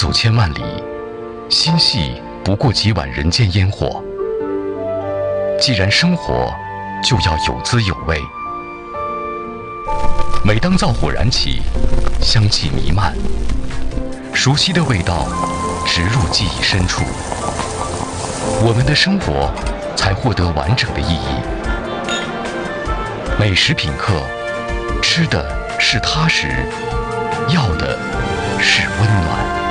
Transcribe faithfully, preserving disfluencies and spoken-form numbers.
九千万里，心系不过几碗人间烟火。既然生活，就要有滋有味。每当灶火燃起，香气弥漫，熟悉的味道植入记忆深处，我们的生活才获得完整的意义。美食品客，吃的是踏实，要的是温暖。